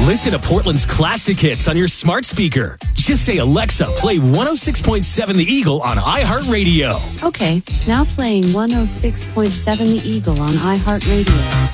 Listen to Portland's classic hits on your smart speaker. Just say, Alexa, play 106.7 The Eagle on iHeartRadio. Okay, now playing 106.7 The Eagle on iHeartRadio.